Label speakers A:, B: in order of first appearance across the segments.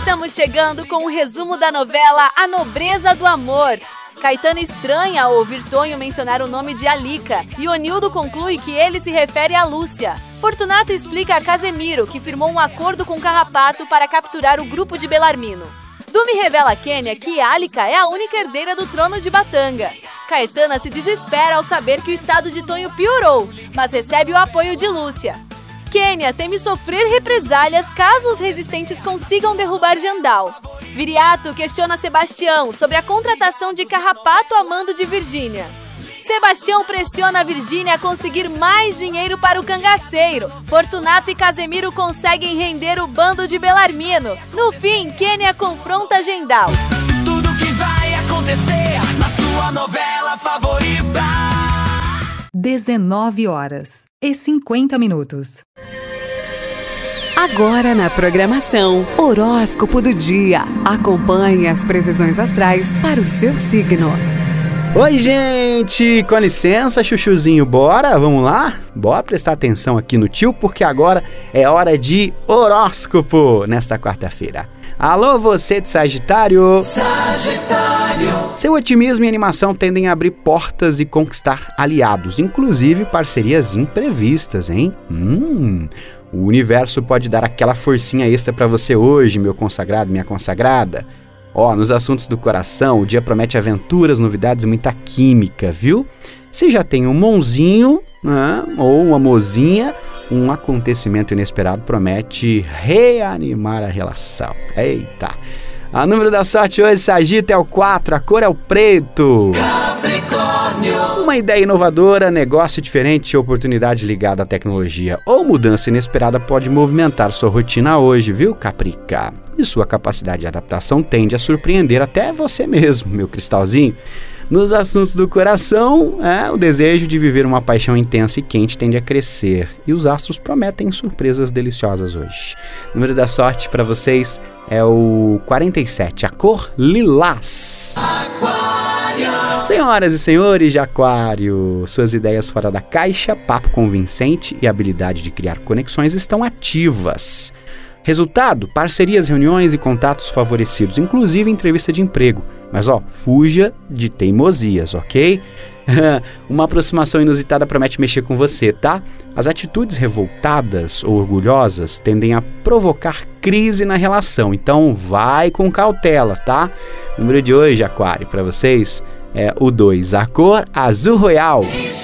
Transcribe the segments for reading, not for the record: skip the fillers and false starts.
A: Estamos chegando com um resumo da novela A Nobreza do Amor. Caetano estranha ao ouvir Tonho mencionar o nome de Alica e Onildo conclui que ele se refere a Lúcia. Fortunato explica a Casemiro que firmou um acordo com Carrapato para capturar o grupo de Belarmino. Dumi revela a Kênia que Alica é a única herdeira do trono de Batanga. Caetana se desespera ao saber que o estado de Tonho piorou, mas recebe o apoio de Lúcia. Kênia teme sofrer represálias caso os resistentes consigam derrubar Jandal. Viriato questiona Sebastião sobre a contratação de Carrapato a mando de Virgínia. Sebastião pressiona a Virgínia a conseguir mais dinheiro para o cangaceiro. Fortunato e Casemiro conseguem render o bando de Belarmino. No fim, Kênia confronta Jandal.
B: Tudo que vai acontecer na sua novela favorita.
C: 19h50.
D: Agora na programação, Horóscopo do Dia. Acompanhe as previsões astrais para o seu signo.
E: Oi, gente! Com licença, chuchuzinho, bora? Vamos lá? Bora prestar atenção aqui no tio, porque agora é hora de horóscopo nesta quarta-feira. Alô, você de Sagitário!
B: Sagitário!
E: Seu otimismo e animação tendem a abrir portas e conquistar aliados, inclusive parcerias imprevistas, hein? O universo pode dar aquela forcinha extra pra você hoje, meu consagrado, minha consagrada. Nos assuntos do coração, o dia promete aventuras, novidades e muita química, viu? Se já tem um mãozinho, ou uma mozinha, um acontecimento inesperado promete reanimar a relação. Eita! O número da sorte hoje, Sagita, é o 4, a cor é o preto.
B: Capricórnio!
E: Uma ideia inovadora, negócio diferente, oportunidade ligada à tecnologia ou mudança inesperada pode movimentar sua rotina hoje, viu, Caprica? E sua capacidade de adaptação tende a surpreender até você mesmo, meu cristalzinho. Nos assuntos do coração, o desejo de viver uma paixão intensa e quente tende a crescer. E os astros prometem surpresas deliciosas hoje. O número da sorte para vocês é o 47, a cor lilás.
B: Aquário!
E: Senhoras e senhores de Aquário, suas ideias fora da caixa, papo convincente e habilidade de criar conexões estão ativas. Resultado, parcerias, reuniões e contatos favorecidos, inclusive entrevista de emprego. Mas fuja de teimosias, ok? Uma aproximação inusitada promete mexer com você, tá? As atitudes revoltadas ou orgulhosas tendem a provocar crise na relação, então vai com cautela, tá? O número de hoje, Aquário, para vocês é o 2, a cor azul royal.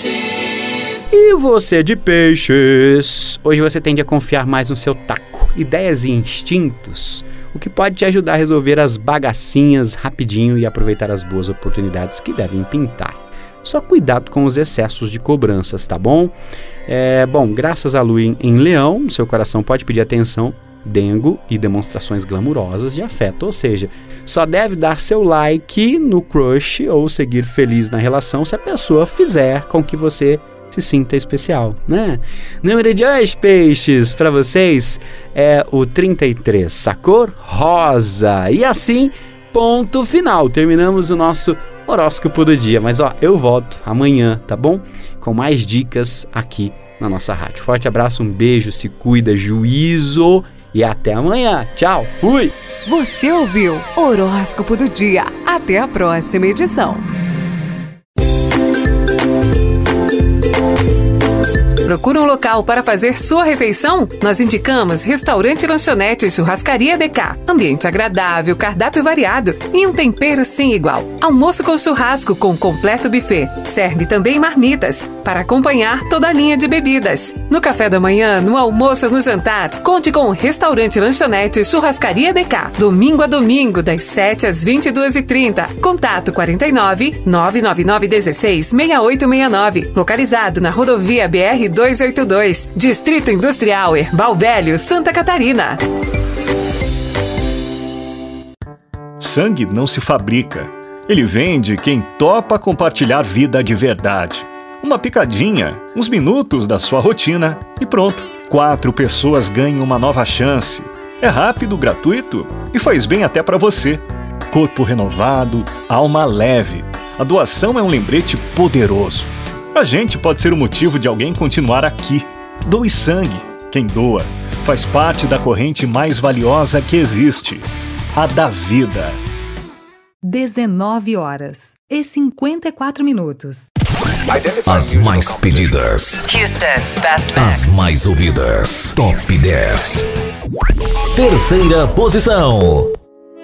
E: E você de Peixes, hoje você tende a confiar mais no seu taco, ideias e instintos, o que pode te ajudar a resolver as bagacinhas rapidinho e aproveitar as boas oportunidades que devem pintar. Só cuidado com os excessos de cobranças, tá bom? Graças à lua em Leão, seu coração pode pedir atenção, dengo e demonstrações glamurosas de afeto, ou seja, só deve dar seu like no crush ou seguir feliz na relação se a pessoa fizer com que você se sinta especial, né? Número de hoje, Peixes, para vocês é o 33, a cor rosa. E assim, ponto final. Terminamos o nosso horóscopo do dia. Mas eu volto amanhã, tá bom? Com mais dicas aqui na nossa rádio. Forte abraço, um beijo, se cuida, juízo e até amanhã. Tchau, fui!
D: Você ouviu Horóscopo do Dia. Até a próxima edição. Procura um local para fazer sua refeição? Nós indicamos Restaurante Lanchonete Churrascaria BK. Ambiente agradável, cardápio variado e um tempero sem igual. Almoço com churrasco com completo buffet. Serve também marmitas para acompanhar toda a linha de bebidas. No café da manhã, no almoço, no jantar, conte com o Restaurante Lanchonete Churrascaria BK. Domingo a domingo, das 7 às 22h30. Contato 49 999 16 6869. Localizado na rodovia BR 282, Distrito Industrial Herbal Velho, Santa Catarina.
F: Sangue não se fabrica. Ele vem de quem topa compartilhar vida de verdade. Uma picadinha, uns minutos da sua rotina e pronto. 4 pessoas ganham uma nova chance. É rápido, gratuito e faz bem até para você. Corpo renovado, alma leve. A doação é um lembrete poderoso. A gente pode ser o motivo de alguém continuar aqui. Doe sangue. Quem doa faz parte da corrente mais valiosa que existe. a da vida.
C: 19h54.
G: As mais pedidas.
H: Houston's Best Mix.
G: As mais ouvidas. Top 10. Terceira posição.